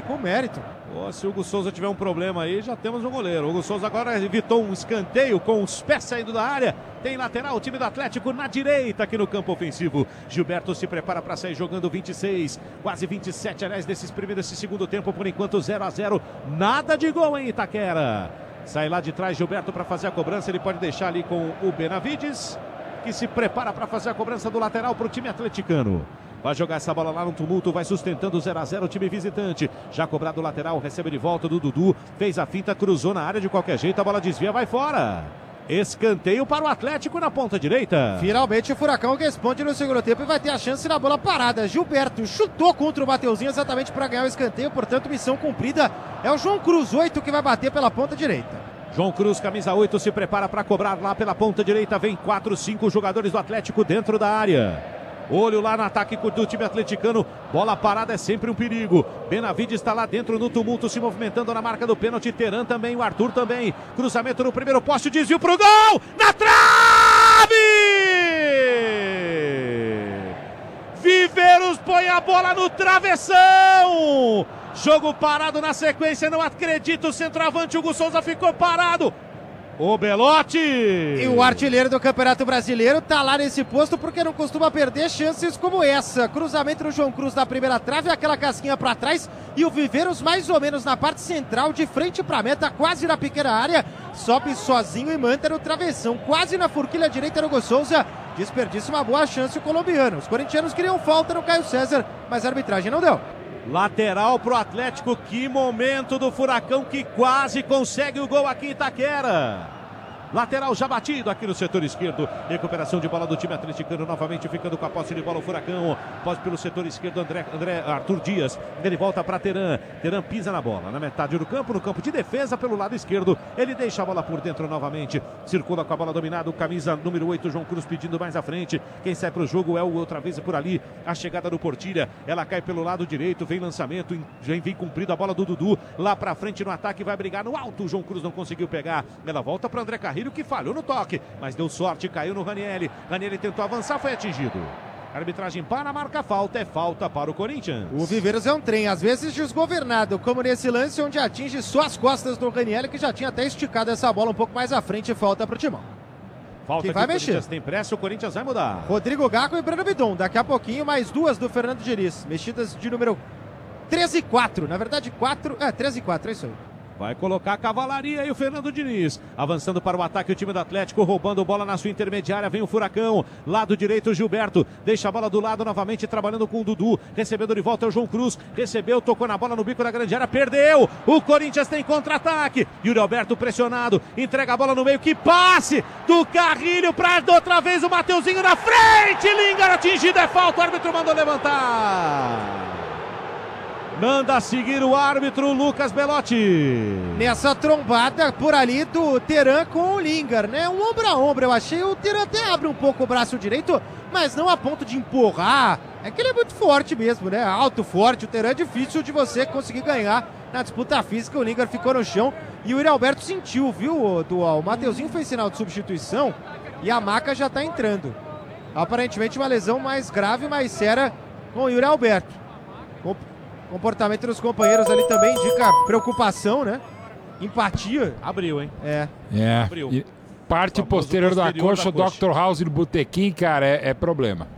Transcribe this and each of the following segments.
com mérito. Se o Hugo Souza tiver um problema aí, já temos um goleiro. O Hugo Souza agora evitou um escanteio com os pés saindo da área. Tem lateral, o time do Atlético na direita aqui no campo ofensivo. Gilberto se prepara para sair jogando 26, quase 27, aliás, desse segundo tempo. Por enquanto 0-0, nada de gol em Itaquera. Sai lá de trás Gilberto para fazer a cobrança. Ele pode deixar ali com o Benavides, que se prepara para fazer a cobrança do lateral para o time atleticano. Vai jogar essa bola lá no tumulto, vai sustentando 0-0 o time visitante. Já cobrado o lateral, recebe de volta do Dudu. Fez a finta, cruzou na área de qualquer jeito, a bola desvia, vai fora. Escanteio para o Atlético na ponta direita. Finalmente o Furacão responde no segundo tempo e vai ter a chance na bola parada. Gilberto chutou contra o Mateuzinho exatamente para ganhar o escanteio, portanto missão cumprida. É o João Cruz, 8, que vai bater pela ponta direita. João Cruz, camisa 8, se prepara para cobrar lá pela ponta direita. Vem 4, 5 jogadores do Atlético dentro da área. Olho lá no ataque do time atleticano. Bola parada é sempre um perigo. Benavides está lá dentro no tumulto, se movimentando na marca do pênalti. Teran também, o Arthur também. Cruzamento no primeiro poste, desvio pro gol! Na trave! Viveiros põe a bola no travessão! Jogo parado na sequência, não acredito. O centroavante Hugo Souza ficou parado. O Belotti! E o artilheiro do Campeonato Brasileiro tá lá nesse posto porque não costuma perder chances como essa. Cruzamento no João Cruz na primeira trave, aquela casquinha para trás e o Viveiros mais ou menos na parte central, de frente pra meta, quase na pequena área. Sobe sozinho e manda no travessão, quase na forquilha direita do Hugo Souza. Desperdiça uma boa chance o colombiano. Os corintianos queriam falta no Caio César, mas a arbitragem não deu. Lateral pro Atlético, que momento do Furacão que quase consegue o gol aqui em Itaquera. Lateral já batido aqui no setor esquerdo. Recuperação de bola do time atleticano, novamente ficando com a posse de bola o Furacão. Posse pelo setor esquerdo, Arthur Dias. Ele volta para Teran. Teran pisa na bola, na metade do campo, no campo de defesa pelo lado esquerdo. Ele deixa a bola por dentro novamente. Circula com a bola dominada, o camisa número 8, João Cruz pedindo mais à frente. Quem sai para o jogo é o outra vez por ali. A chegada do Portilha, ela cai pelo lado direito, vem lançamento, vem cumprido a bola do Dudu. Lá para frente no ataque, vai brigar no alto. O João Cruz não conseguiu pegar. Ela volta para André Carrilho, que falhou no toque, mas deu sorte, caiu no Ranieri. Ranieri tentou avançar, foi atingido. A arbitragem para, marca falta, é falta para o Corinthians. O Viveiros é um trem, às vezes desgovernado, como nesse lance onde atinge só as costas do Ranieri, que já tinha até esticado essa bola um pouco mais à frente, falta para o Timão. Falta que vai mexer. O Corinthians tem pressa, o Corinthians vai mudar. Rodrigo Gago e Breno Bidon, daqui a pouquinho mais duas do Fernando Diniz, mexidas de número 13 e 4, na verdade 13 e 4, é isso aí. Vai colocar a cavalaria aí o Fernando Diniz. Avançando para o ataque o time do Atlético, roubando bola na sua intermediária. Vem o Furacão. Lado direito, Gilberto. Deixa a bola do lado novamente, trabalhando com o Dudu. Recebendo de volta é o João Cruz. Recebeu, tocou na bola no bico da grande área. Perdeu. O Corinthians tem contra-ataque. Yuri Alberto pressionado. Entrega a bola no meio. Que passe do Carrilho para outra vez o Mateuzinho na frente. Lingard atingido. É falta. O árbitro mandou levantar. Manda seguir o árbitro Lucas Belotti. Nessa trombada por ali do Teran com o Lingard, né? Um ombro a ombro, eu achei. O Teran até abre um pouco o braço direito, mas não a ponto de empurrar. É que ele é muito forte mesmo, né? Alto, forte. O Teran é difícil de você conseguir ganhar na disputa física. O Lingard ficou no chão e o Yuri Alberto sentiu, viu? O Mateuzinho fez sinal de substituição e a maca já tá entrando. Aparentemente uma lesão mais grave, mais séria com o Yuri Alberto. Comportamento dos companheiros ali também indica preocupação, né? Empatia. Abriu, hein? Abriu. E parte posterior da coxa, o Dr. House no botequim, cara, é problema.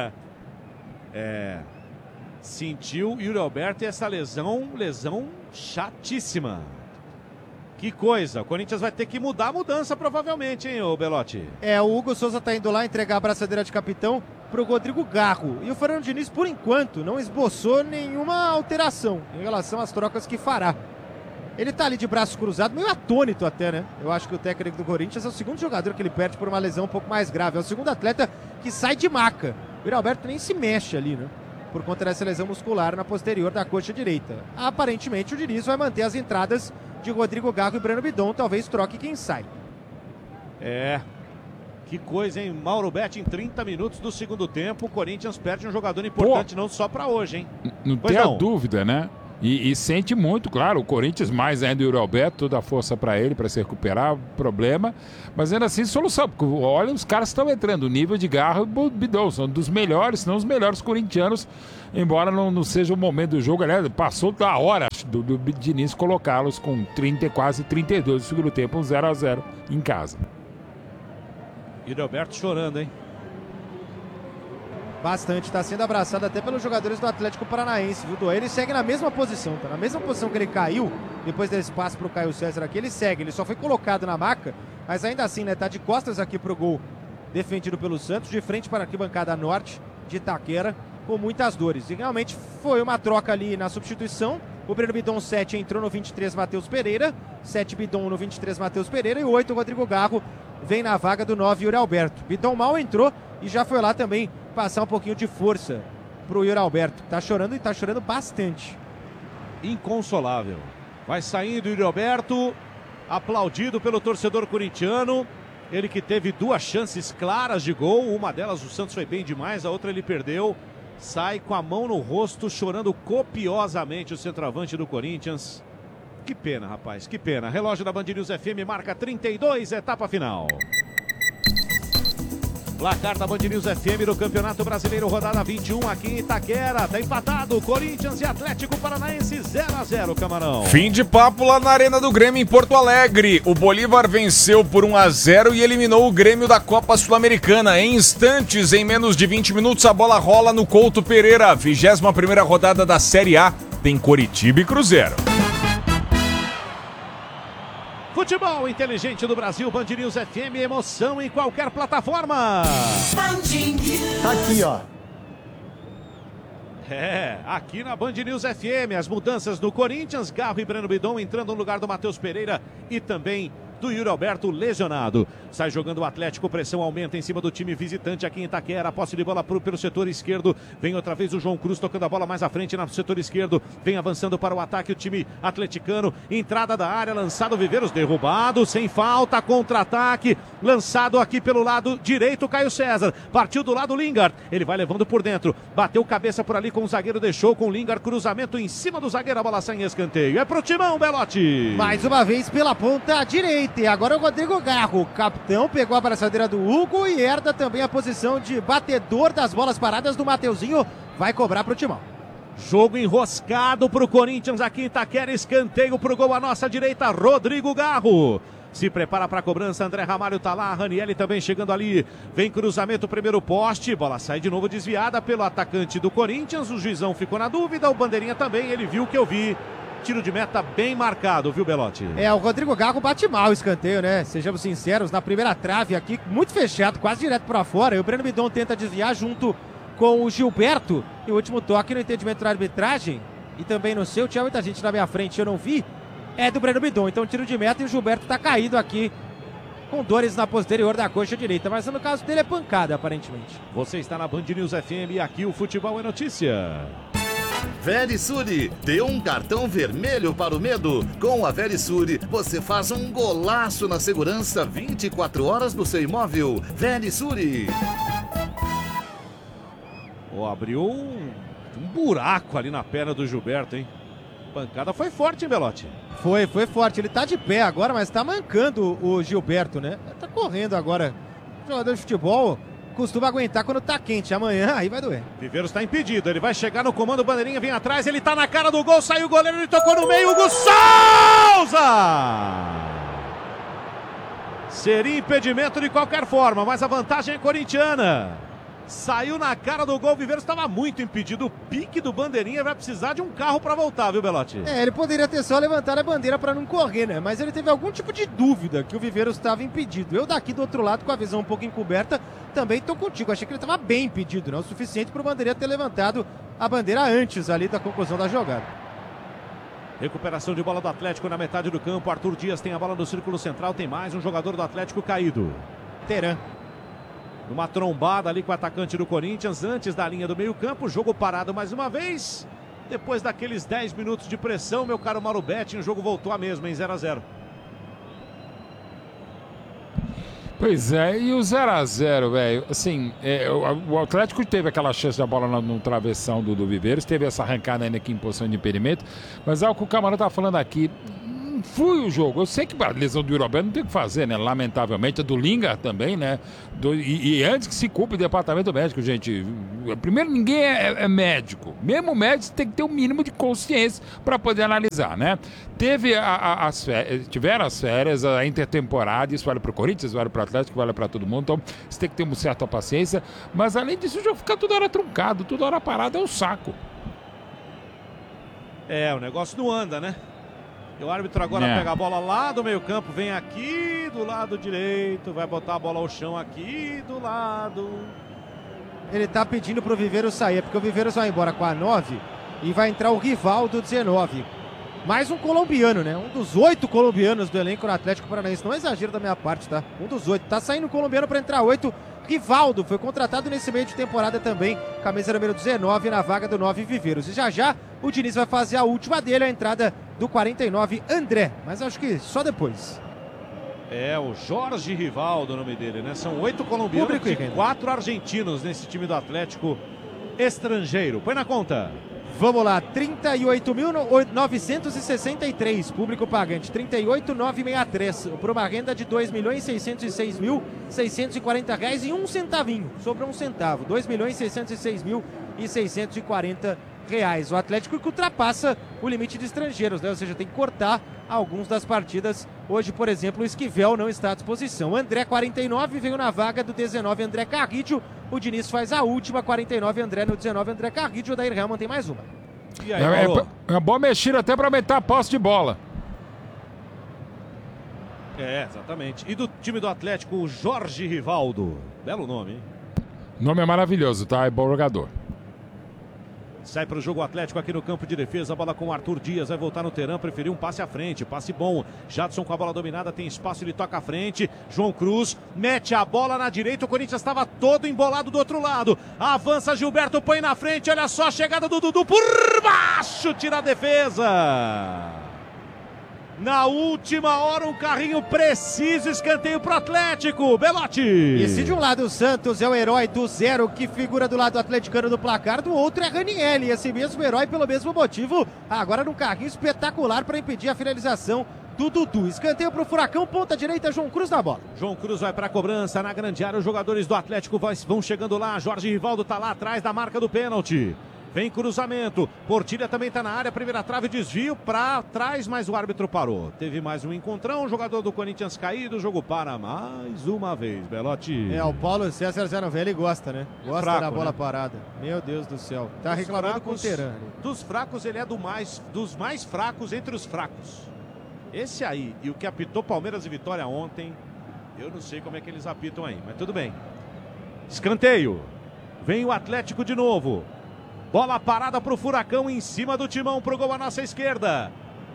Sentiu o Yuri Alberto e essa lesão chatíssima. Que coisa, o Corinthians vai ter que mudar a mudança provavelmente, hein, ô Belotti? O Hugo Souza tá indo lá entregar a braçadeira de capitão pro Rodrigo Garro. E o Fernando Diniz, por enquanto, não esboçou nenhuma alteração em relação às trocas que fará. Ele tá ali de braço cruzado, meio atônito até, né? Eu acho que o técnico do Corinthians é o segundo jogador que ele perde por uma lesão um pouco mais grave. É o segundo atleta que sai de maca. O Yuri Alberto nem se mexe ali, né? Por conta dessa lesão muscular na posterior da coxa direita. Aparentemente o Diniz vai manter as entradas de Rodrigo Garro e Breno Bidon, talvez troque quem sai. Que coisa, hein? Mauro Betti em 30 minutos do segundo tempo, o Corinthians perde um jogador importante, não só pra hoje, hein? Não tem a dúvida, né? E sente muito, claro, o Corinthians mais ainda o Yuri Alberto, toda a força para ele, para se recuperar, problema, mas ainda assim solução, porque olha, os caras estão entrando, o nível de Garro e Bidon são dos melhores, se não os melhores corintianos, embora não seja o momento do jogo, aliás, passou da hora, do Diniz colocá-los com 30, quase 32 do segundo tempo, 0-0 em casa. E o Alberto chorando, hein? Bastante, está sendo abraçado até pelos jogadores do Atlético Paranaense, viu, Dô? Ele segue na mesma posição, tá na mesma posição que ele caiu, depois desse passe pro Caio César aqui, ele segue, ele só foi colocado na maca, mas ainda assim, né, tá de costas aqui pro gol defendido pelo Santos, de frente para a arquibancada norte de Itaquera, com muitas dores. E realmente foi uma troca ali na substituição, o Breno Bidon 7 entrou no 23 Matheus Pereira, 7 Bidon no 23 Matheus Pereira e 8 Rodrigo Garro vem na vaga do 9 Yuri Alberto. Bidon mal entrou e já foi lá também passar um pouquinho de força pro Yuri Alberto. Tá chorando e tá chorando bastante. Inconsolável. Vai saindo o Yuri Alberto, aplaudido pelo torcedor corintiano. Ele que teve 2 chances claras de gol. Uma delas o Santos foi bem demais, a outra ele perdeu. Sai com a mão no rosto, chorando copiosamente o centroavante do Corinthians. Que pena, rapaz, que pena. Relógio da Band News FM marca 32, etapa final. Placar da Band News FM no Campeonato Brasileiro, rodada 21 aqui em Itaquera. Tá empatado, Corinthians e Atlético Paranaense 0-0, Camarão. Fim de papo lá na Arena do Grêmio em Porto Alegre. O Bolívar venceu por 1-0 e eliminou o Grêmio da Copa Sul-Americana. Em instantes, em menos de 20 minutos, a bola rola no Couto Pereira. 21ª rodada da Série A. Tem Coritiba e Cruzeiro. Futebol inteligente do Brasil, Band News FM, emoção em qualquer plataforma. Tá aqui, ó. Aqui na Band News FM, as mudanças no Corinthians, Garro e Breno Bidon entrando no lugar do Matheus Pereira e também do Yuri Alberto lesionado. Sai jogando o Atlético, pressão aumenta em cima do time visitante aqui em Itaquera. Posse de bola pelo setor esquerdo. Vem outra vez o João Cruz tocando a bola mais à frente no setor esquerdo. Vem avançando para o ataque o time atleticano. Entrada da área, lançado Viveiros, derrubado, sem falta, contra-ataque. Lançado aqui pelo lado direito, Caio César. Partiu do lado Lingard. Ele vai levando por dentro. Bateu cabeça por ali com o zagueiro, deixou com o Lingard. Cruzamento em cima do zagueiro, a bola sai em escanteio. É pro Timão, Belotti. Mais uma vez pela ponta direita. E agora o Rodrigo Garro, o capitão, pegou a braçadeira do Hugo e herda também a posição de batedor das bolas paradas do Mateuzinho. Vai cobrar pro Timão. Jogo enroscado pro Corinthians aqui em Itaquera. Escanteio pro gol à nossa direita, Rodrigo Garro. Se prepara para a cobrança, André Ramalho tá lá, Ranielli também chegando ali. Vem cruzamento, primeiro poste, bola sai de novo desviada pelo atacante do Corinthians. O juizão ficou na dúvida, o bandeirinha também, ele viu o que eu vi. Tiro de meta bem marcado, viu, Belotti? O Rodrigo Garro bate mal o escanteio, né? Sejamos sinceros, na primeira trave aqui, muito fechado, quase direto para fora. E o Breno Bidon tenta desviar junto com o Gilberto. E o último toque no entendimento da arbitragem, e também no seu, tinha muita gente na minha frente, eu não vi, é do Breno Bidon. Então tiro de meta e o Gilberto tá caído aqui, com dores na posterior da coxa direita. Mas no caso dele é pancada, aparentemente. Você está na Band News FM e aqui o Futebol é Notícia. Verisure, dê um cartão vermelho para o medo. Com a Verisure, você faz um golaço na segurança 24 horas no seu imóvel. Verisure. Abriu um buraco ali na perna do Gilberto, hein? Pancada foi forte, hein, Belotti? Foi forte. Ele tá de pé agora, mas tá mancando o Gilberto, né? Tá correndo agora. O jogador de futebol costuma aguentar quando tá quente. Amanhã aí vai doer. Viveiros tá impedido. Ele vai chegar no comando, o bandeirinha vem atrás. Ele tá na cara do gol, saiu o goleiro, ele tocou no meio. Hugo Souza! Seria impedimento de qualquer forma, mas a vantagem é corintiana. Saiu na cara do gol, o Viveiros estava muito impedido. O pique do bandeirinha vai precisar de um carro para voltar, viu, Belotti? Ele poderia ter só levantado a bandeira para não correr, né? Mas ele teve algum tipo de dúvida que o Viveiros estava impedido. Eu daqui do outro lado, com a visão um pouco encoberta, também tô contigo. Achei que ele estava bem impedido, né? O suficiente para o bandeirinha ter levantado a bandeira antes ali da conclusão da jogada. Recuperação de bola do Atlético na metade do campo. Arthur Dias tem a bola no círculo central. Tem mais um jogador do Atlético caído. Teran. Uma trombada ali com o atacante do Corinthians antes da linha do meio-campo. Jogo parado mais uma vez. Depois daqueles 10 minutos de pressão, meu caro Mauro Betti, o jogo voltou a mesma em 0-0. Pois é, e o 0-0, velho, assim, o Atlético teve aquela chance da bola no travessão do Viveiros, teve essa arrancada ainda aqui em posição de impedimento, mas é o que o Camarão tá falando aqui, não flui o jogo. Eu sei que a lesão do Yuri Alberto não tem o que fazer, né? Lamentavelmente, a do Lingard também, né? E antes que se culpe o departamento médico, gente. Primeiro, ninguém é médico. Mesmo médico tem que ter um mínimo de consciência para poder analisar, né? Tiveram as férias, a intertemporada, isso vale para o Corinthians, vale para o Atlético, vale para todo mundo. Então, você tem que ter uma certa paciência. Mas, além disso, o jogo fica toda hora truncado, toda hora parado, é um saco. O negócio não anda, né? E o árbitro agora pega a bola lá do meio campo, vem aqui do lado direito, vai botar a bola ao chão aqui do lado. Ele tá pedindo pro Viveiros sair, porque o Viveiros vai embora com a 9 e vai entrar o Rivaldo 19. Mais um colombiano, né? Um dos 8 colombianos do elenco no Atlético Paranaense. Não é exagero da minha parte, tá? Um dos 8. Tá saindo um colombiano para entrar 8. Rivaldo foi contratado nesse meio de temporada também, camisa número 19 na vaga do 9 Viveiros. E já o Diniz vai fazer a última dele, a entrada do 49 André, mas acho que só depois. O Jorge Rivaldo, o nome dele, né? São 8 colombianos e 4 argentinos nesse time do Atlético estrangeiro. Põe na conta. Vamos lá, 38.963, público pagante, 38.963, por uma renda de R$2.606.640 e um centavinho, sobrou um centavo, R$2.606.640. O Atlético que ultrapassa o limite de estrangeiros, né? Ou seja, tem que cortar alguns das partidas. Hoje, por exemplo, o Esquivel não está à disposição. André, 49, veio na vaga do 19, André Carrillo. O Diniz faz a última, 49, André no 19, André Carrillo. O Dair Helman tem mais uma. E aí, é uma boa mexida até para aumentar a posse de bola. Exatamente. E do time do Atlético, o Jorge Rivaldo. Belo nome, hein? O nome é maravilhoso, tá? É bom jogador. Sai para o jogo Atlético aqui no campo de defesa, a bola com o Arthur Dias, vai voltar no Teran, preferiu um passe à frente, passe bom. Jadson com a bola dominada, tem espaço, ele toca à frente. João Cruz mete a bola na direita, o Corinthians estava todo embolado do outro lado. Avança Gilberto, põe na frente, olha só a chegada do Dudu por baixo, tira a defesa. Na última hora, um carrinho preciso, escanteio pro Atlético. Belotti. E se de um lado o Santos é o herói do 0, que figura do lado atleticano do placar, do outro é Ranieri, esse mesmo herói pelo mesmo motivo, agora num carrinho espetacular para impedir a finalização do Dudu. Escanteio pro Furacão, ponta direita, João Cruz na bola. João Cruz vai pra cobrança na grande área, os jogadores do Atlético vão chegando lá, Jorge Rivaldo tá lá atrás da marca do pênalti. Vem cruzamento, Portilha também tá na área, primeira trave, desvio pra trás, mas o árbitro parou. Teve mais um encontrão, o jogador do Corinthians caído, o jogo para mais uma vez, Belotti. O Paulo César Zanovelli gosta, né? Gosta fraco, da bola né? parada. Meu Deus do céu. Tá reclamando com o Teran. Dos fracos, ele é dos mais fracos entre os fracos. Esse aí, e o que apitou Palmeiras e Vitória ontem, eu não sei como é que eles apitam aí, mas tudo bem. Escanteio. Vem o Atlético de novo. Bola parada pro Furacão em cima do Timão pro gol à nossa esquerda.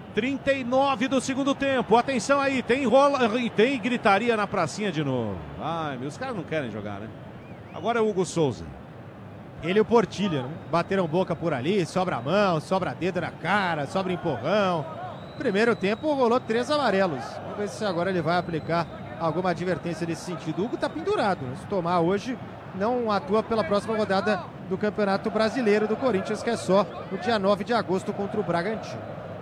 39 do segundo tempo. Atenção aí, tem gritaria na pracinha de novo. Ai, os caras não querem jogar, né? Agora é o Hugo Souza. Ele e o Portilha, né? Bateram boca por ali, sobra mão, sobra dedo na cara, sobra empurrão. Primeiro tempo rolou 3 amarelos. Vamos ver se agora ele vai aplicar alguma advertência nesse sentido. O Hugo tá pendurado, né? Se tomar hoje, não atua pela próxima rodada do Campeonato Brasileiro do Corinthians, que é só no dia 9 de agosto contra o Bragantino.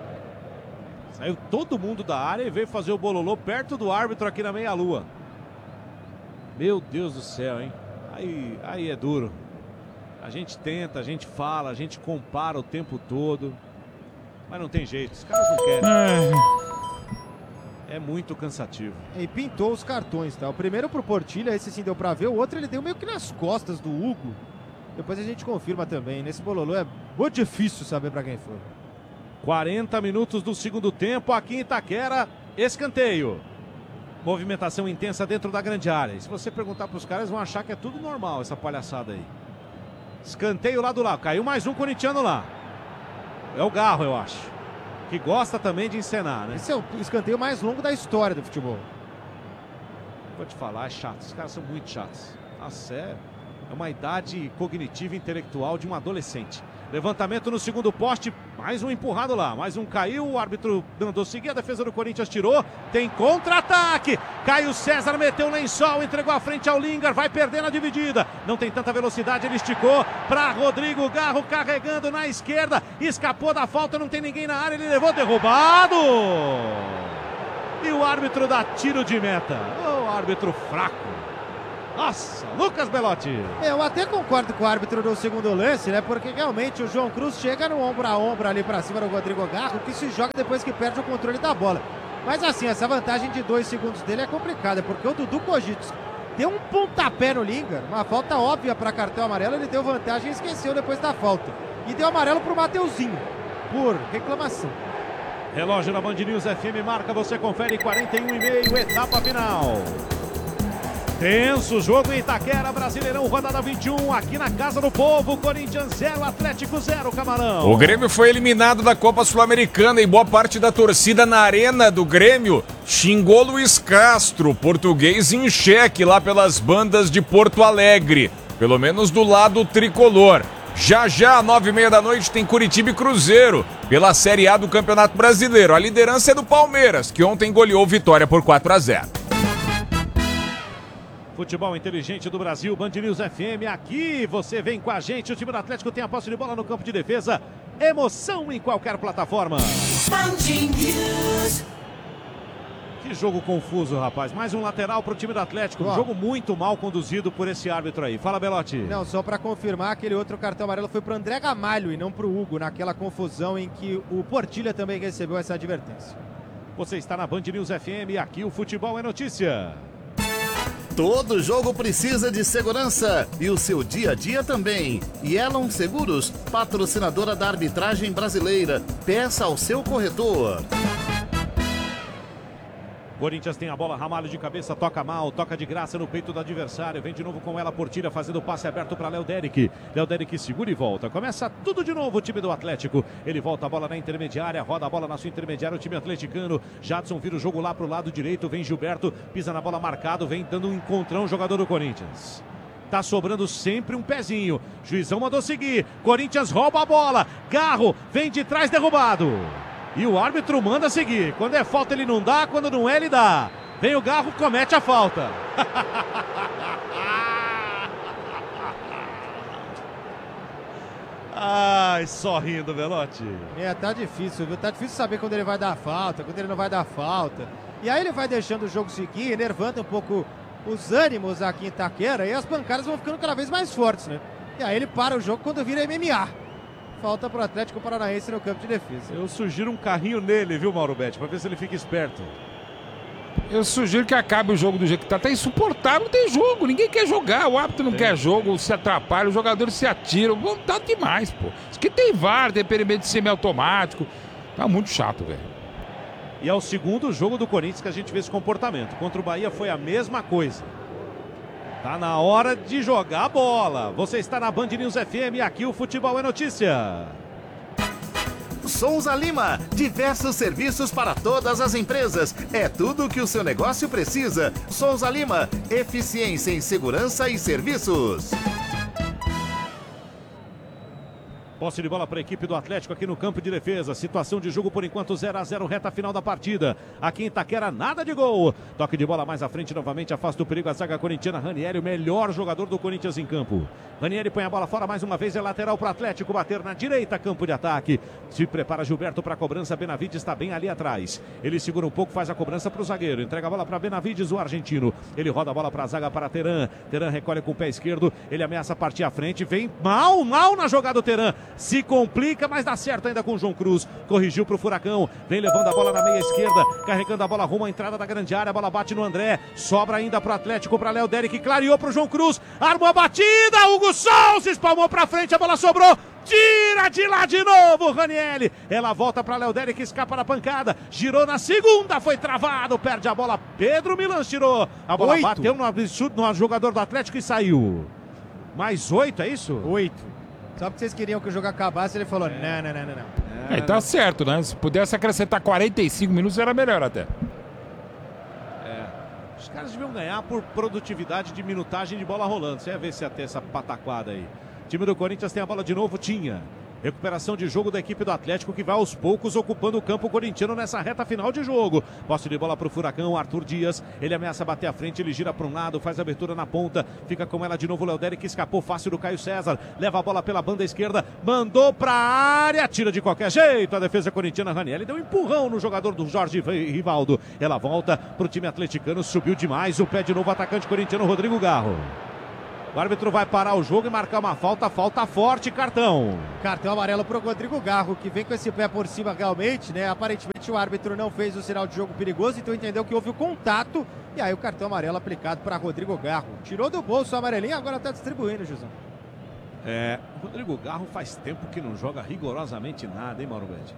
Saiu todo mundo da área e veio fazer o bololô perto do árbitro aqui na meia-lua. Meu Deus do céu, hein? Aí é duro. A gente tenta, a gente fala, a gente compara o tempo todo, mas não tem jeito, os caras não querem. É muito cansativo. E pintou os cartões, tá? O primeiro pro Portilha, esse sim deu pra ver. O outro ele deu meio que nas costas do Hugo. Depois a gente confirma também. Nesse bololô é muito difícil saber pra quem foi. 40 minutos do segundo tempo aqui em Itaquera. Escanteio. Movimentação intensa dentro da grande área. E se você perguntar pros caras, vão achar que é tudo normal essa palhaçada aí. Escanteio lá do lado. Caiu mais um corintiano lá. É o Garro, eu acho. Que gosta também de encenar, né? Esse é o escanteio mais longo da história do futebol. Vou te falar, é chato. Os caras são muito chatos. Ah, sério. É uma idade cognitiva e intelectual de um adolescente. Levantamento no segundo poste, mais um empurrado lá, mais um caiu, o árbitro mandou seguir, a defesa do Corinthians tirou, tem contra-ataque, Caio César meteu o lençol, entregou a frente ao Lingard, vai perdendo a dividida, não tem tanta velocidade, ele esticou para Rodrigo Garro, carregando na esquerda, escapou da falta, não tem ninguém na área, ele levou, derrubado! E o árbitro dá tiro de meta, o árbitro fraco. Nossa, Lucas Belotti. Eu até concordo com o árbitro do segundo lance, né? Porque realmente o João Cruz chega no ombro a ombro ali pra cima do Rodrigo Garro, que se joga depois que perde o controle da bola. Mas assim, essa vantagem de 2 segundos dele é complicada, porque o Dudu Cogitos deu um pontapé no Lingard, uma falta óbvia para cartão amarelo, ele deu vantagem e esqueceu depois da falta. E deu amarelo pro Mateuzinho, por reclamação. Relógio na Band News FM marca, você confere 41,5, etapa final. Tenso jogo em Itaquera, Brasileirão, rodada 21, aqui na Casa do Povo, Corinthians 0, Atlético 0, Camarão. O Grêmio foi eliminado da Copa Sul-Americana e boa parte da torcida na arena do Grêmio xingou Luiz Castro, português em xeque lá pelas bandas de Porto Alegre, pelo menos do lado tricolor. Já, 9h30 da noite, tem Curitiba e Cruzeiro, pela Série A do Campeonato Brasileiro. A liderança é do Palmeiras, que ontem goleou Vitória por 4-0. Futebol inteligente do Brasil, Band News FM, aqui você vem com a gente, o time do Atlético tem a posse de bola no campo de defesa, emoção em qualquer plataforma. Que jogo confuso, rapaz, mais um lateral para o time do Atlético, um jogo muito mal conduzido por esse árbitro aí. Fala, Belotti. Não, só para confirmar, aquele outro cartão amarelo foi para André Gamalho e não para o Hugo, naquela confusão em que o Portilha também recebeu essa advertência. Você está na Band News FM, aqui o futebol é notícia. Todo jogo precisa de segurança e o seu dia a dia também. Yellow Seguros, patrocinadora da arbitragem brasileira. Peça ao seu corretor. Corinthians tem a bola, Ramalho de cabeça, toca mal, toca de graça no peito do adversário, vem de novo com ela, Portilha fazendo o passe aberto para Léo Derek. Léo Derek segura e volta, começa tudo de novo o time do Atlético, ele volta a bola na intermediária, roda a bola na sua intermediária, o time atleticano, Jadson vira o jogo lá pro lado direito, vem Gilberto, pisa na bola marcado, vem dando um encontrão, jogador do Corinthians. Tá sobrando sempre um pezinho, juizão mandou seguir, Corinthians rouba a bola, Garro vem de trás derrubado. E o árbitro manda seguir. Quando é falta ele não dá, quando não é ele dá. Vem o Garro, comete a falta. Ai, só rindo, Belotti. Tá difícil, viu? Tá difícil saber quando ele vai dar falta, quando ele não vai dar falta. E aí ele vai deixando o jogo seguir, enervando um pouco os ânimos aqui em Itaquera e as pancadas vão ficando cada vez mais fortes, né? E aí ele para o jogo quando vira MMA. Falta para o Atlético Paranaense no campo de defesa. Eu sugiro um carrinho nele, viu, Mauro Betti, para ver se ele fica esperto. Eu sugiro que acabe o jogo do jeito que tá. Tá insuportável, não tem jogo, ninguém quer jogar, o árbitro não quer jogo, se atrapalha, os jogadores se atiram. Tá demais, pô. Isso aqui tem VAR, tem perímetro semiautomático. Tá muito chato, velho. E é o segundo jogo do Corinthians que a gente vê esse comportamento. Contra o Bahia foi a mesma coisa. Tá na hora de jogar a bola. Você está na Band News FM, aqui o futebol é notícia. Souza Lima, diversos serviços para todas as empresas. É tudo o que o seu negócio precisa. Souza Lima, eficiência em segurança e serviços. Posse de bola para a equipe do Atlético aqui no campo de defesa. Situação de jogo por enquanto 0-0, reta final da partida. Aqui em Itaquera, nada de gol. Toque de bola mais à frente novamente, afasta o perigo a zaga corintiana. Ranieri, o melhor jogador do Corinthians em campo. Ranieri põe a bola fora mais uma vez, é lateral para o Atlético bater na direita, campo de ataque. Se prepara Gilberto para a cobrança, Benavides está bem ali atrás. Ele segura um pouco, faz a cobrança para o zagueiro. Entrega a bola para Benavides, o argentino. Ele roda a bola para a zaga para Teran. Teran recolhe com o pé esquerdo, ele ameaça partir à frente, vem mal na jogada o Teran. Se complica, mas dá certo ainda com o João Cruz. Corrigiu para o Furacão. Vem levando a bola na meia esquerda. Carregando a bola rumo à entrada da grande área. A bola bate no André. Sobra ainda para o Atlético, para Léo Derek. Clareou para o João Cruz. Armou a batida. Hugo Sol se espalmou para frente. A bola sobrou. Tira de lá de novo, Ranieri. Ela volta para Léo Derek, escapa da pancada. Girou na segunda, foi travado. Perde a bola. Pedro Milans tirou. A bola bateu no jogador do Atlético e saiu. Mais 8, é isso? 8. Só porque vocês queriam que o jogo acabasse, ele falou, não. Tá certo, né? Se pudesse acrescentar 45 minutos, era melhor até. Os caras deviam ganhar por produtividade de minutagem de bola rolando. Você ia ver se ia ter essa pataquada aí. O time do Corinthians tem a bola de novo, tinha. Recuperação de jogo da equipe do Atlético, que vai aos poucos ocupando o campo corintiano nessa reta final de jogo. Posse de bola para o Furacão, Arthur Dias. Ele ameaça bater à frente, ele gira para um lado, faz a abertura na ponta. Fica com ela de novo o Léo Derek, que escapou fácil do Caio César. Leva a bola pela banda esquerda, mandou para a área, tira de qualquer jeito. A defesa corintiana, Ranieri, deu um empurrão no jogador do Jorge Rivaldo. Ela volta para o time atleticano, subiu demais. O pé de novo, atacante corintiano, Rodrigo Garro. O árbitro vai parar o jogo e marcar uma falta forte, cartão. Cartão amarelo para o Rodrigo Garro, que vem com esse pé por cima realmente, né? Aparentemente o árbitro não fez o sinal de jogo perigoso, então entendeu que houve o contato. E aí o cartão amarelo aplicado para Rodrigo Garro. Tirou do bolso o amarelinho, agora está distribuindo, Jusão. Rodrigo Garro faz tempo que não joga rigorosamente nada, hein, Mauro Betti?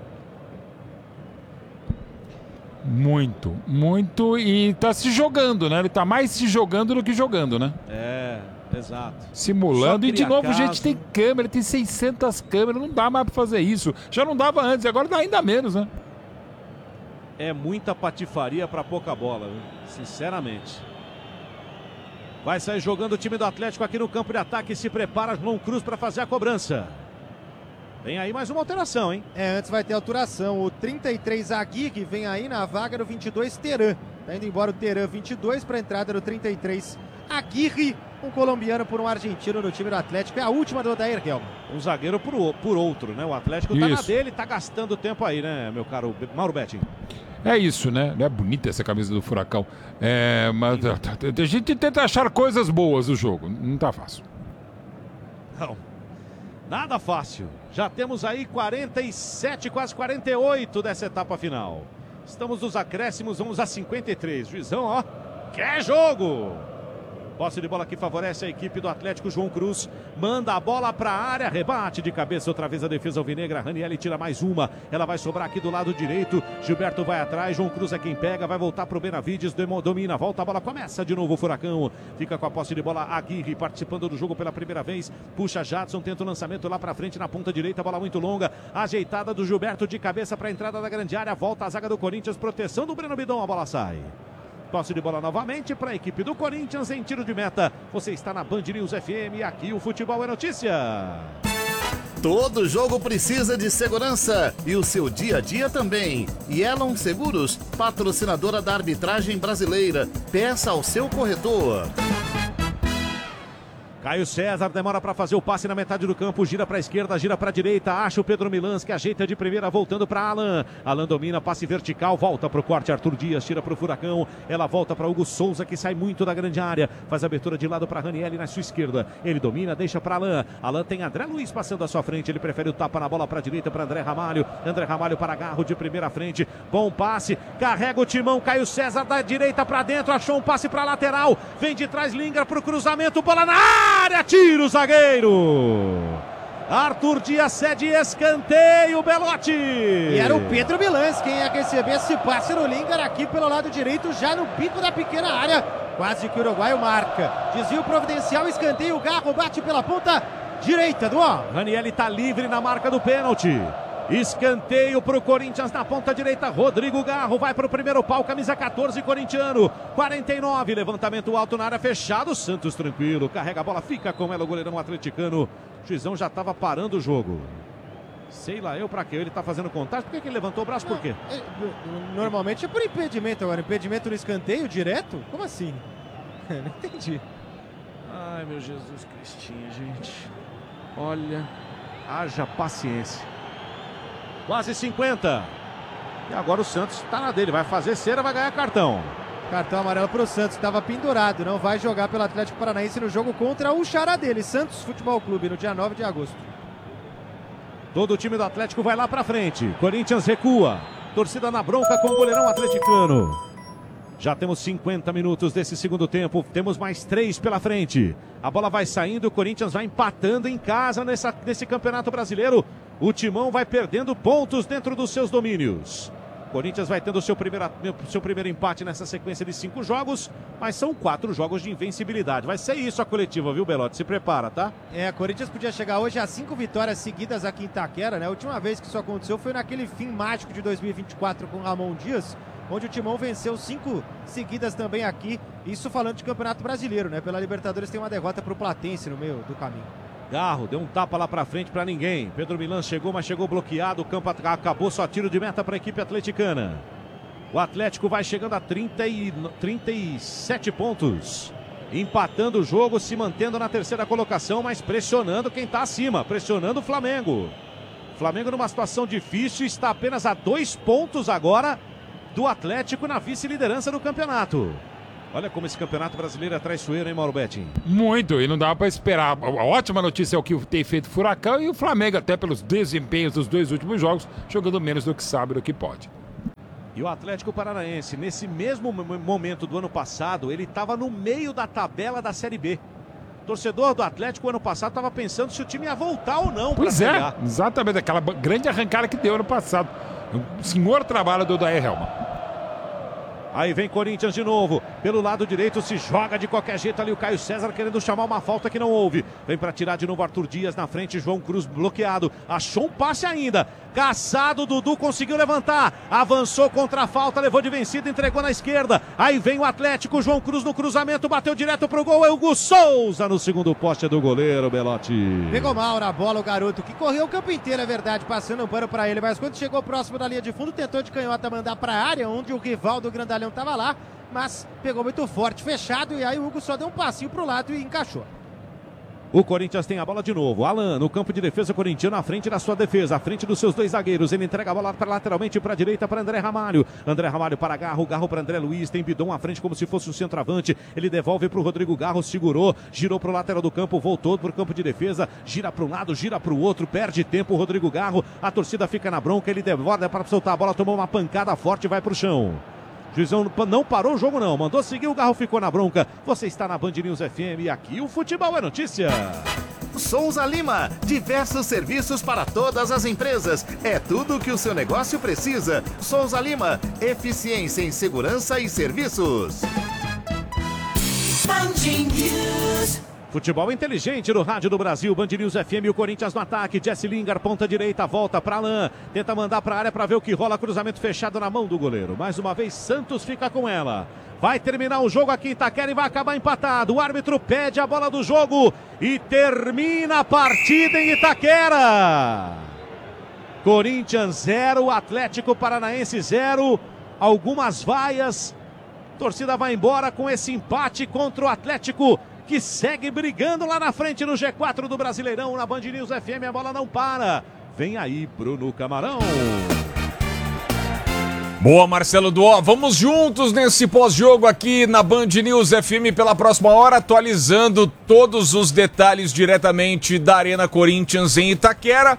Muito, e tá se jogando, né? Ele tá mais se jogando do que jogando, né? Exato. Simulando, e de novo, caso. gente, tem câmera, tem 600 câmeras, não dá mais pra fazer isso. Já não dava antes, agora dá ainda menos, né? É muita patifaria pra pouca bola, viu? Sinceramente. Vai sair jogando o time do Atlético aqui no campo de ataque, se prepara João Cruz pra fazer a cobrança. Vem aí mais uma alteração, hein? Antes vai ter alteração. O 33 Aguirre vem aí na vaga do 22 Teran. Tá indo embora o Teran 22 para a entrada do 33 Aguirre, um colombiano por um argentino no time do Atlético. É a última do Odair Helman. Um zagueiro por outro, né? O Atlético tá na dele, tá gastando tempo aí, né, meu caro Mauro Betti? É isso, né? É bonita essa camisa do Furacão. Mas a gente tenta achar coisas boas do jogo. Não tá fácil. Não. Nada fácil. Já temos aí 47, quase 48 dessa etapa final. Estamos nos acréscimos, vamos a 53. Juizão, ó, quer jogo! Posse de bola que favorece a equipe do Atlético. João Cruz manda a bola para a área, rebate de cabeça outra vez a defesa alvinegra. Ranieri tira mais uma, ela vai sobrar aqui do lado direito. Gilberto vai atrás, João Cruz é quem pega, vai voltar para o Benavides, domina, volta a bola, começa de novo o Furacão. Fica com a posse de bola Aguirre participando do jogo pela primeira vez. Puxa Jadson, tenta o lançamento lá para frente na ponta direita, bola muito longa, ajeitada do Gilberto de cabeça para a entrada da grande área. Volta a zaga do Corinthians, proteção do Breno Bidon, a bola sai. Posse de bola novamente para a equipe do Corinthians em tiro de meta. Você está na Band News FM, aqui o futebol é notícia. Todo jogo precisa de segurança e o seu dia a dia também. Yellow Seguros, patrocinadora da arbitragem brasileira. Peça ao seu corretor. Caio César demora para fazer o passe na metade do campo, gira para a esquerda, gira para a direita, acha o Pedro Milans que ajeita de primeira, voltando para Alan. Alan domina, passe vertical, volta para o corte, Arthur Dias tira para o Furacão, ela volta para Hugo Souza que sai muito da grande área, faz a abertura de lado para Ranieri na sua esquerda, ele domina, deixa para Alan. Alan tem André Luiz passando à sua frente, ele prefere o tapa na bola para a direita para André Ramalho para Garro de primeira frente, bom passe, carrega o timão, Caio César da direita para dentro, achou um passe para lateral, vem de trás, Linga para o cruzamento, bola na área, tira o zagueiro. Arthur Dias cede escanteio, Belotti. E era o Pedro Milans quem ia receber esse passe no Lingar aqui pelo lado direito, já no bico da pequena área. Quase que o uruguaio marca. Desvio providencial, escanteio, Garro bate pela ponta direita do ó. Ranieri tá livre na marca do pênalti. Escanteio para o Corinthians na ponta direita. Rodrigo Garro vai para o primeiro pau, camisa 14, corintiano. 49, levantamento alto na área, fechado. Santos tranquilo, carrega a bola, fica com ela o goleirão atleticano. O juizão já estava parando o jogo. Sei lá eu para quê, ele tá fazendo contagem. Por que ele levantou o braço, por quê? Normalmente é por impedimento agora. Impedimento no escanteio direto? Como assim? Não entendi. Ai, meu Jesus Cristinho, gente. Olha, haja paciência. Quase 50. E agora o Santos está na dele. Vai fazer cera, vai ganhar cartão. Cartão amarelo para o Santos. Estava pendurado. Não vai jogar pelo Atlético Paranaense no jogo contra o xará dele, Santos Futebol Clube, no dia 9 de agosto. Todo o time do Atlético vai lá para frente. Corinthians recua. Torcida na bronca com o goleirão atleticano. Já temos 50 minutos desse segundo tempo. Temos mais 3 pela frente. A bola vai saindo. O Corinthians vai empatando em casa nesse Campeonato Brasileiro. O Timão vai perdendo pontos dentro dos seus domínios. O Corinthians vai tendo seu primeiro empate nessa sequência de 5 jogos, mas são 4 jogos de invencibilidade. Vai ser isso a coletiva, viu, Belotti? Se prepara, tá? Corinthians podia chegar hoje a 5 vitórias seguidas aqui em Itaquera, né? A última vez que isso aconteceu foi naquele fim mágico de 2024 com Ramon Dias, onde o Timão venceu 5 seguidas também aqui. Isso falando de Campeonato Brasileiro, né? Pela Libertadores tem uma derrota para o Platense no meio do caminho. Garro deu um tapa lá pra frente pra ninguém. Pedro Milan chegou, mas chegou bloqueado. O campo acabou, só tiro de meta pra equipe atleticana. O Atlético vai chegando a 37 pontos. Empatando o jogo, se mantendo na terceira colocação, mas pressionando quem tá acima, pressionando o Flamengo. Flamengo numa situação difícil, está apenas a 2 pontos agora do Atlético na vice-liderança do campeonato. Olha como esse campeonato brasileiro é traiçoeiro, hein, Mauro Betting? Muito, e não dá para esperar. A ótima notícia é o que tem feito o Furacão e o Flamengo, até pelos desempenhos dos 2 últimos jogos, jogando menos do que sabe, do que pode. E o Atlético Paranaense, nesse mesmo momento do ano passado, ele estava no meio da tabela da Série B. O torcedor do Atlético, ano passado, estava pensando se o time ia voltar ou não para a Série A. Exatamente, aquela grande arrancada que deu ano passado. Um senhor trabalho do Odair Hellmann. Aí vem Corinthians de novo, pelo lado direito se joga de qualquer jeito ali o Caio César querendo chamar uma falta que não houve. Vem para tirar de novo Arthur Dias na frente, João Cruz bloqueado, achou um passe ainda. Caçado, Dudu conseguiu levantar, avançou contra a falta, levou de vencida, entregou na esquerda. Aí vem o Atlético, João Cruz no cruzamento, bateu direto pro gol, é o Hugo Souza no segundo poste do goleiro, Belotti. Pegou mal na bola o garoto, que correu o campo inteiro, é verdade, passando um pano pra ele, mas quando chegou próximo da linha de fundo, tentou de canhota mandar pra área, onde o rival do Grandalhão tava lá, mas pegou muito forte, fechado, e aí o Hugo só deu um passinho pro lado e encaixou. O Corinthians tem a bola de novo. Alan no campo de defesa corintiano, à frente da sua defesa, à frente dos seus 2 zagueiros. Ele entrega a bola lateralmente para a direita para André Ramalho. André Ramalho para Garro, Garro para André Luiz. Tem Bidon à frente como se fosse o centroavante. Ele devolve para o Rodrigo Garro, segurou, girou para o lateral do campo, voltou para o campo de defesa, gira para um lado, gira para o outro, perde tempo o Rodrigo Garro. A torcida fica na bronca, ele devora para soltar a bola, tomou uma pancada forte e vai para o chão. Juizão não parou o jogo não, mandou seguir, o Garro ficou na bronca. Você está na Band News FM e aqui o futebol é notícia. Souza Lima, diversos serviços para todas as empresas. É tudo o que o seu negócio precisa. Souza Lima, eficiência em segurança e serviços. Band News. Futebol inteligente no rádio do Brasil, Band News FM, o Corinthians no ataque, Jesse Lingard, ponta direita, volta para Alain, tenta mandar para a área para ver o que rola, cruzamento fechado na mão do goleiro. Mais uma vez, Santos fica com ela. Vai terminar o jogo aqui em Itaquera e vai acabar empatado. O árbitro pede a bola do jogo e termina a partida em Itaquera. Corinthians 0, Atlético Paranaense 0, algumas vaias. A torcida vai embora com esse empate contra o Atlético, que segue brigando lá na frente no G4 do Brasileirão, na Band News FM, a bola não para. Vem aí, Bruno Camarão. Boa, Marcelo Duó. Vamos juntos nesse pós-jogo aqui na Band News FM pela próxima hora, atualizando todos os detalhes diretamente da Arena Corinthians em Itaquera.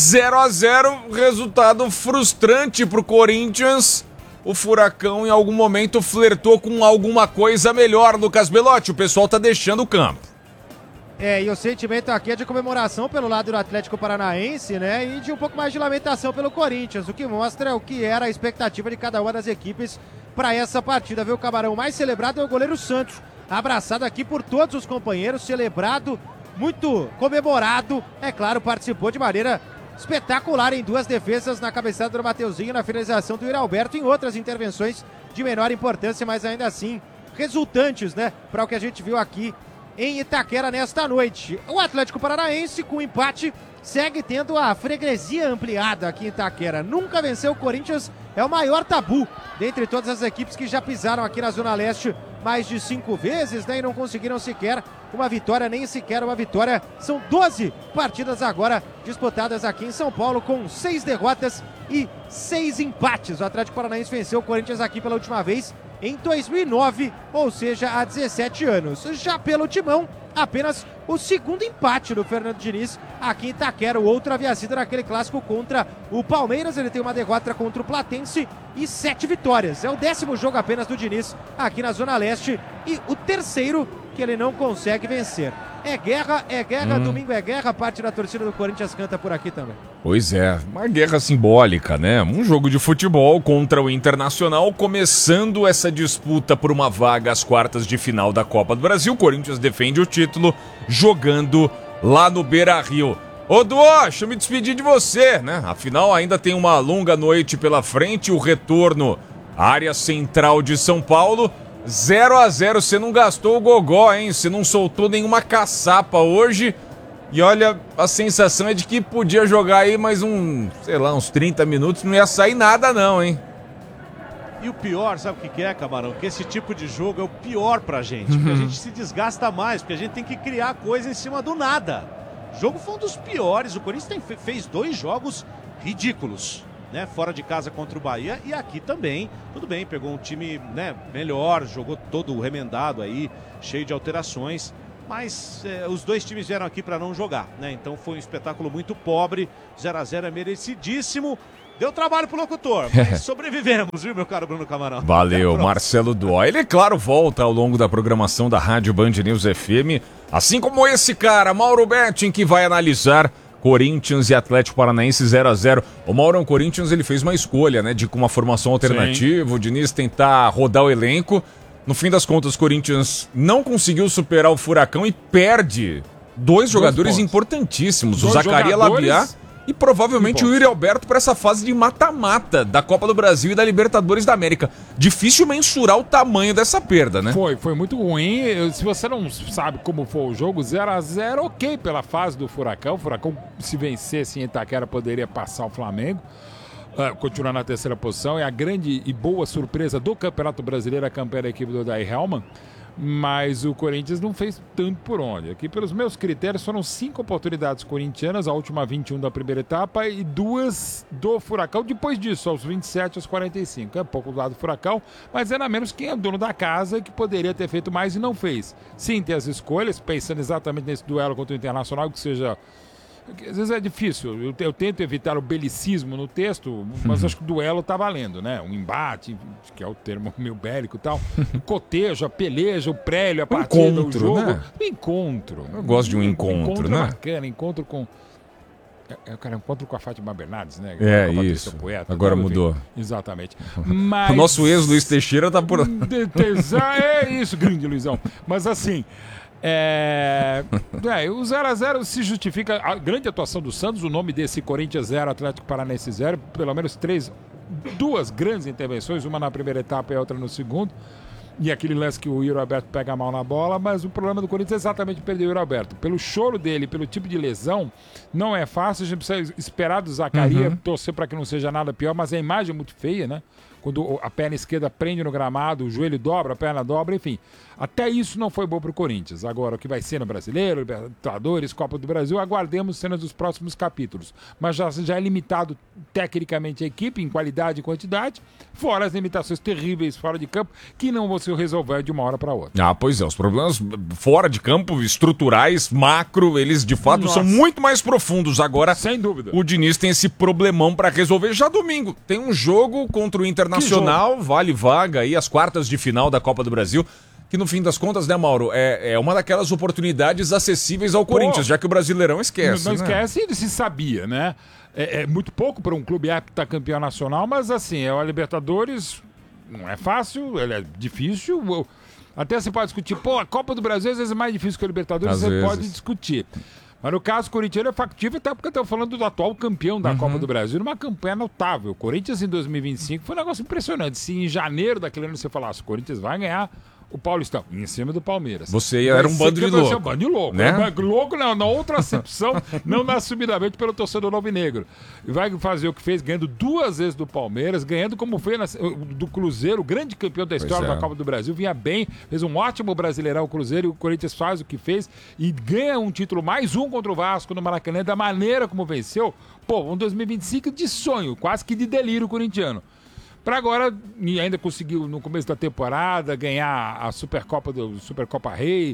0-0, resultado frustrante pro Corinthians. O Furacão em algum momento flertou com alguma coisa melhor, Lucas Belotti. O pessoal tá deixando o campo. E o sentimento aqui é de comemoração pelo lado do Atlético Paranaense, né? E de um pouco mais de lamentação pelo Corinthians, o que mostra o que era a expectativa de cada uma das equipes para essa partida. Viu, o Camarão? Mais celebrado é o goleiro Santos, abraçado aqui por todos os companheiros, celebrado, muito comemorado. É claro, participou de maneira espetacular em 2 defesas, na cabeçada do Mateuzinho, na finalização do Iralberto, em outras intervenções de menor importância, mas ainda assim resultantes, né, para o que a gente viu aqui em Itaquera nesta noite. O Atlético Paranaense, com empate, segue tendo a freguesia ampliada aqui em Itaquera. Nunca venceu o Corinthians, é o maior tabu dentre todas as equipes que já pisaram aqui na Zona Leste mais de 5 vezes, né, e não conseguiram sequer uma vitória, nem sequer uma vitória. São 12 partidas agora disputadas aqui em São Paulo, com 6 derrotas e 6 empates. O Atlético Paranaense venceu o Corinthians aqui pela última vez em 2009, ou seja, há 17 anos. Já pelo Timão, apenas o segundo empate do Fernando Diniz aqui em Itaquera. O outro havia sido naquele clássico contra o Palmeiras. Ele tem uma derrota contra o Platense e 7 vitórias. É o 10º jogo apenas do Diniz aqui na Zona Leste e o 3º que ele não consegue vencer. É guerra, domingo é guerra, parte da torcida do Corinthians canta por aqui também. Pois é, uma guerra simbólica, né? Um jogo de futebol contra o Internacional, começando essa disputa por uma vaga às quartas de final da Copa do Brasil. O Corinthians defende o título jogando lá no Beira-Rio. Ô Duó, deixa eu me despedir de você, né? Afinal, ainda tem uma longa noite pela frente, o retorno à área central de São Paulo. 0-0, você não gastou o gogó, hein? Você não soltou nenhuma caçapa hoje. E olha, a sensação é de que podia jogar aí mais uns 30 minutos, não ia sair nada não, hein? E o pior, sabe o que é, Camarão? Que esse tipo de jogo é o pior pra gente. Porque a gente se desgasta mais, porque a gente tem que criar coisa em cima do nada. O jogo foi um dos piores. O Corinthians fez 2 jogos ridículos, né? Fora de casa contra o Bahia e aqui também. Tudo bem, pegou um time, né, melhor, jogou todo remendado aí, cheio de alterações. Mas os 2 times vieram aqui para não jogar, né? Então foi um espetáculo muito pobre. 0-0 é merecidíssimo. Deu trabalho pro locutor, mas sobrevivemos, viu, meu caro Bruno Camarão? Valeu, Marcelo Duó. Ele, claro, volta ao longo da programação da Rádio Band News FM, assim como esse cara, Mauro Betting, que vai analisar Corinthians e Atlético Paranaense 0-0. O Mauro, Corinthians, ele fez uma escolha, né, de com uma formação alternativa, Sim. O Diniz tentar rodar o elenco. No fim das contas, o Corinthians não conseguiu superar o Furacão e perde 2 jogadores importantíssimos, o Zacarias Labiá e provavelmente o Yuri Alberto para essa fase de mata-mata da Copa do Brasil e da Libertadores da América. Difícil mensurar o tamanho dessa perda, né? Foi muito ruim. Se você não sabe como foi o jogo, 0-0, ok pela fase do Furacão. O Furacão, se vencesse em Itaquera, poderia passar o Flamengo. Continuar na 3ª posição. É a grande e boa surpresa do Campeonato Brasileiro, a campanha da equipe do Odair Hellmann. Mas o Corinthians não fez tanto por onde. Aqui, pelos meus critérios, foram 5 oportunidades corintianas, a última 21 da primeira etapa e 2 do Furacão. Depois disso, aos 27, aos 45. É pouco do lado do Furacão, mas era menos quem é dono da casa que poderia ter feito mais e não fez. Sim, tem as escolhas, pensando exatamente nesse duelo contra o Internacional, que seja... Às vezes é difícil, eu tento evitar o belicismo no texto, mas acho que o duelo tá valendo, né? Um embate, que é o termo meio bélico e tal, o cotejo, a peleja, o prélio, a partida, o jogo. Né? O encontro. Eu gosto de um encontro, né? Bacana, encontro com... encontro com a Fátima Bernardes, né? Isso. Poeta, agora né? mudou. Exatamente. Mas... O nosso ex-Luiz Teixeira tá por... É isso, grande Luizão. Mas assim... o 0-0 se justifica a grande atuação do Santos, o nome desse Corinthians 0, Atlético Paranaense 0, pelo menos 2 grandes intervenções, uma na primeira etapa e a outra no segundo, e aquele lance que o Yuri Alberto pega mal na bola, mas o problema do Corinthians é exatamente perder o Yuri Alberto. Pelo choro dele, pelo tipo de lesão, não é fácil, a gente precisa esperar do Zacarias, torcer para que não seja nada pior, mas a imagem é muito feia, né? Quando a perna esquerda prende no gramado, o joelho dobra, a perna dobra, enfim. Até isso não foi bom para o Corinthians. Agora, o que vai ser no Brasileiro, Libertadores, Copa do Brasil, aguardemos cenas dos próximos capítulos. Mas já é limitado tecnicamente a equipe, em qualidade e quantidade, fora as limitações terríveis fora de campo, que não vão se resolver de uma hora para outra. Pois é, os problemas fora de campo, estruturais, macro, eles de fato são muito mais profundos. Agora, sem dúvida, o Diniz tem esse problemão para resolver. Já domingo tem um jogo contra o Internacional, vale vaga aí, as quartas de final da Copa do Brasil, que no fim das contas, né, Mauro, é uma daquelas oportunidades acessíveis ao Corinthians, já que o Brasileirão esquece. Não esquece, ele se sabia, né? É muito pouco para um clube heptacampeão nacional, mas assim, a Libertadores não é fácil, ele é difícil. Até você pode discutir, a Copa do Brasil às vezes é mais difícil que a Libertadores, pode discutir. Mas no caso, o Corinthians é factível, até porque estamos falando do atual campeão da Copa do Brasil, numa campanha notável. O Corinthians em 2025 foi um negócio impressionante. Se em janeiro daquele ano você falasse, o Corinthians vai ganhar o Paulistão, em cima do Palmeiras. Você era um bando de louco. Um bando de louco. Né? Louco na outra acepção, não assumidamente pelo torcedor alvinegro. E vai fazer o que fez, ganhando 2 vezes do Palmeiras, ganhando como foi do Cruzeiro, o grande campeão da história da Copa do Brasil, vinha bem, fez um ótimo Brasileirão o Cruzeiro, e o Corinthians faz o que fez e ganha um título, mais um contra o Vasco no Maracanã, da maneira como venceu. Um 2025 de sonho, quase que de delírio corintiano. Para agora, e ainda conseguiu no começo da temporada ganhar a Supercopa Rei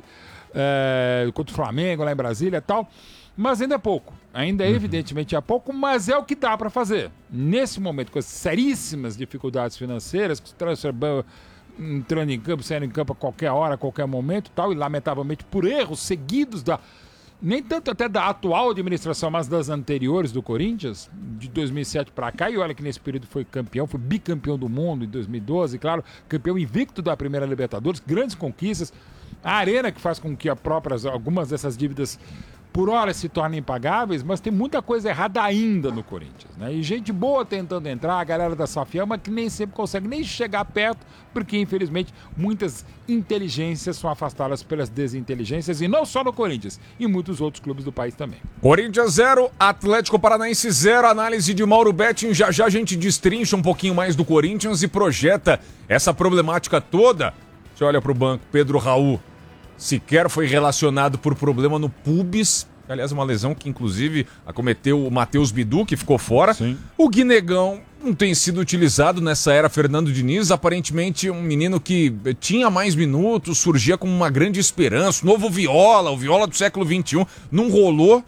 contra o Flamengo lá em Brasília e tal, mas ainda é pouco, evidentemente é pouco, mas é o que dá para fazer. Nesse momento, com as seríssimas dificuldades financeiras, com o transfer entrando em campo, saindo em campo a qualquer hora, a qualquer momento tal, e lamentavelmente por erros seguidos nem tanto até da atual administração, mas das anteriores do Corinthians, de 2007 para cá, e olha que nesse período foi bicampeão do mundo em 2012, claro, campeão invicto da primeira Libertadores, grandes conquistas, a Arena que faz com que algumas dessas dívidas por hora se tornam impagáveis, mas tem muita coisa errada ainda no Corinthians, né? E gente boa tentando entrar, a galera da Safiama que nem sempre consegue nem chegar perto, porque infelizmente muitas inteligências são afastadas pelas desinteligências, e não só no Corinthians, em muitos outros clubes do país também. Corinthians 0, Atlético Paranaense 0, análise de Mauro Betting. Já já a gente destrincha um pouquinho mais do Corinthians e projeta essa problemática toda. Você olha pro banco, Pedro Raul sequer foi relacionado por problema no pubis. Aliás, uma lesão que inclusive acometeu o Matheus Bidu, que ficou fora. Sim. O Guinegão não tem sido utilizado nessa era Fernando Diniz. Aparentemente um menino que tinha mais minutos, surgia como uma grande esperança. Novo Viola, o Viola do século XXI, não rolou.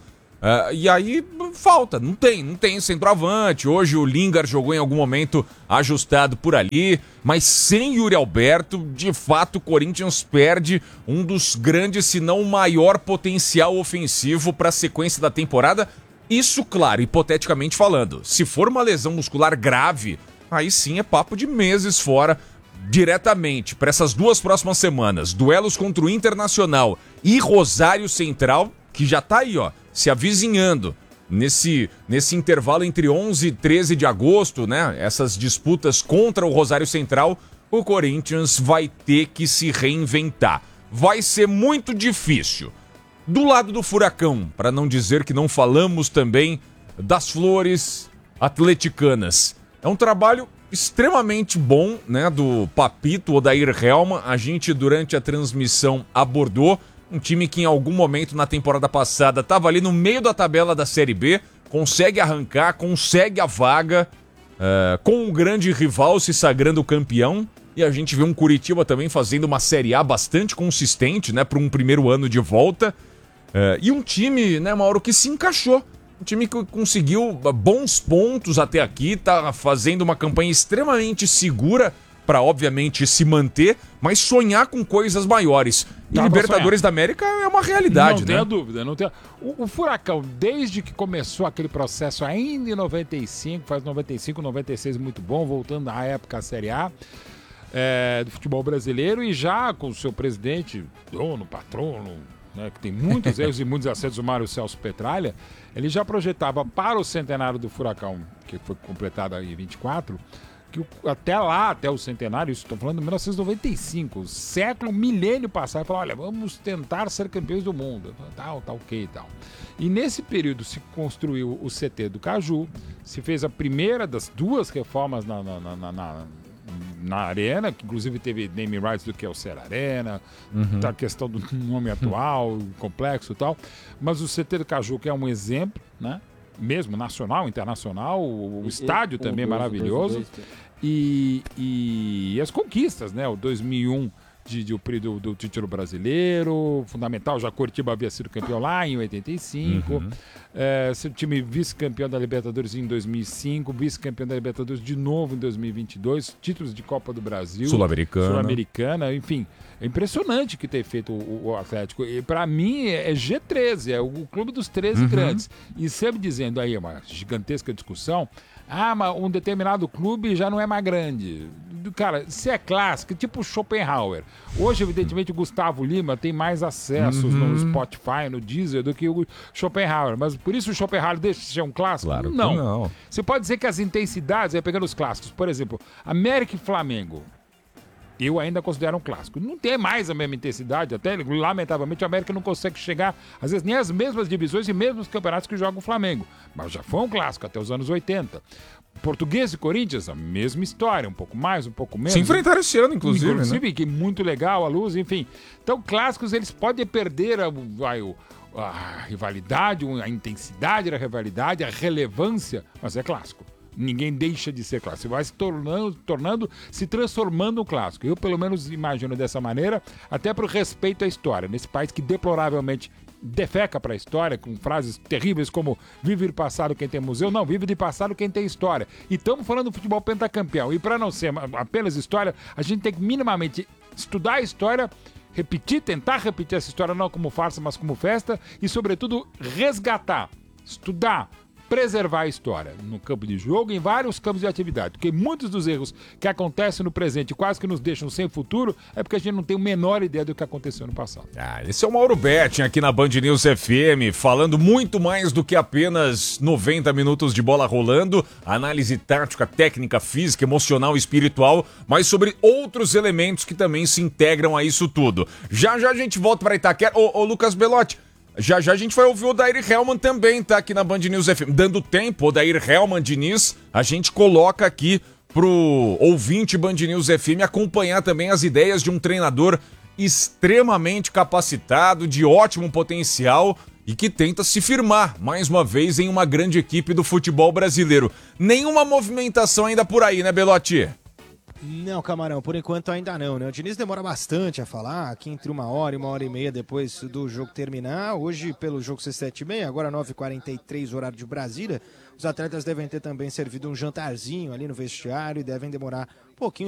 E aí falta, não tem centroavante. Hoje o Lingard jogou em algum momento ajustado por ali, mas sem Yuri Alberto, de fato o Corinthians perde um dos grandes, se não o maior potencial ofensivo para a sequência da temporada. Isso, claro, hipoteticamente falando. Se for uma lesão muscular grave, aí sim é papo de meses fora. Diretamente para essas 2 próximas semanas, duelos contra o Internacional e Rosário Central, que já tá aí, ó, se avizinhando nesse intervalo entre 11 e 13 de agosto, né? Essas disputas contra o Rosário Central, o Corinthians vai ter que se reinventar. Vai ser muito difícil. Do lado do Furacão, para não dizer que não falamos também das Flores Atleticanas. É um trabalho extremamente bom, né, do Papito Odair Helma. A gente, durante a transmissão, abordou um time que em algum momento na temporada passada estava ali no meio da tabela da Série B, consegue arrancar, consegue a vaga, com um grande rival se sagrando campeão. E a gente vê um Curitiba também fazendo uma Série A bastante consistente, né, para um primeiro ano de volta. E um time, né, Mauro, que se encaixou. Um time que conseguiu bons pontos até aqui, tá fazendo uma campanha extremamente segura para, obviamente, se manter, mas sonhar com coisas maiores. E Libertadores da América é uma realidade, né? Não tenha dúvida, não tenha... O Furacão, desde que começou aquele processo ainda em 95, faz 95, 96 muito bom, voltando à época a Série A do futebol brasileiro, e já com o seu presidente, dono, patrono, né, que tem muitos erros e muitos acertos, o Mário Celso Petralha, ele já projetava para o centenário do Furacão, que foi completado em 24, que até o centenário, isso estou falando de 1995, século, milênio passado, falou, olha, vamos tentar ser campeões do mundo, tá ok e tal. E nesse período se construiu o CT do Caju, se fez a primeira das 2 reformas na arena, que inclusive teve name rights do Kelcer Arena, a questão do nome atual, complexo e tal, mas o CT do Caju, que é um exemplo, né? Mesmo nacional, internacional, o estádio também maravilhoso. E as conquistas, né? O 2001 do título brasileiro, fundamental, já Curitiba havia sido campeão lá em 85, seu time vice-campeão da Libertadores em 2005, vice-campeão da Libertadores de novo em 2022, títulos de Copa do Brasil, Sul-Americana, enfim, é impressionante que tem feito o Atlético, e para mim é G13, é o clube dos 13 grandes, e sempre dizendo aí, uma gigantesca discussão, mas um determinado clube já não é mais grande. Cara, se é clássico, tipo o Schopenhauer. Hoje, evidentemente, o Gustavo Lima tem mais acessos no Spotify, no Deezer, do que o Schopenhauer. Mas por isso o Schopenhauer deixa de ser um clássico? Claro não. Que não. Você pode dizer que as intensidades, aí pegando os clássicos, por exemplo, América e Flamengo, eu ainda considero um clássico. Não tem mais a mesma intensidade, até, lamentavelmente, a América não consegue chegar, às vezes, nem às mesmas divisões e mesmos campeonatos que joga o Flamengo. Mas já foi um clássico até os anos 80. Português e Corinthians, a mesma história, um pouco mais, um pouco menos. Se enfrentaram esse ano, inclusive, né? Que muito legal a luz, enfim. Então, clássicos, eles podem perder a rivalidade, a intensidade da rivalidade, a relevância, mas é clássico. Ninguém deixa de ser clássico. Vai se transformando um clássico. Eu, pelo menos, imagino dessa maneira, até por respeito à história. Nesse país que deploravelmente defeca para a história, com frases terríveis como vive de passado quem tem museu, não, vive de passado quem tem história. E estamos falando do futebol pentacampeão. E para não ser apenas história, a gente tem que minimamente estudar a história, tentar repetir essa história não como farsa, mas como festa, e sobretudo resgatar, estudar, preservar a história no campo de jogo, em vários campos de atividade. Porque muitos dos erros que acontecem no presente, quase que nos deixam sem futuro, é porque a gente não tem a menor ideia do que aconteceu no passado. Esse é o Mauro Betting aqui na Band News FM, falando muito mais do que apenas 90 minutos de bola rolando, análise tática, técnica, física, emocional e espiritual, mas sobre outros elementos que também se integram a isso tudo. Já a gente volta para Itaquera. Ô Lucas Belotti, já a gente vai ouvir o Odair Hellmann também, tá? Aqui na Band News FM. Dando tempo, Odair Hellmann Diniz, a gente coloca aqui pro ouvinte Band News FM acompanhar também as ideias de um treinador extremamente capacitado, de ótimo potencial e que tenta se firmar, mais uma vez, em uma grande equipe do futebol brasileiro. Nenhuma movimentação ainda por aí, né, Belotti? Não, Camarão, por enquanto ainda não, né? O Diniz demora bastante a falar, aqui entre 1h e depois do jogo terminar. Hoje, pelo jogo ser 7h30, agora 9h43, horário de Brasília, os atletas devem ter também servido um jantarzinho ali no vestiário e devem demorar um pouquinho